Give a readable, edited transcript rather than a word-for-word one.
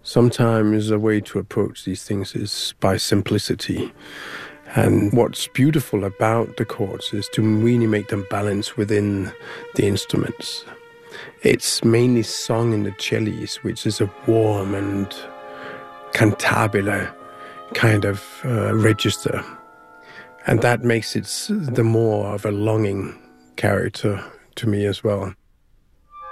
Sometimes a way to approach these things is by simplicity. And what's beautiful about the chords is to really make them balance within the instruments. It's mainly sung in the cellos, which is a warm and cantabile kind of register. And that makes it the more of a longing character to me as well.